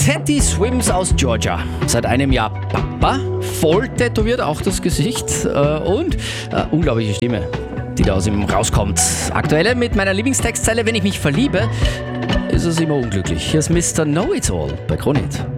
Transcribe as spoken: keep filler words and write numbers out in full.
Teddy Swims aus Georgia. Seit einem Jahr Papa, voll tätowiert, auch das Gesicht äh, und äh, unglaubliche Stimme, die da aus ihm rauskommt. Aktuell mit meiner Lieblingstextzeile: Wenn ich mich verliebe, ist es immer unglücklich. Hier ist Mister Know-It-All bei Kronit.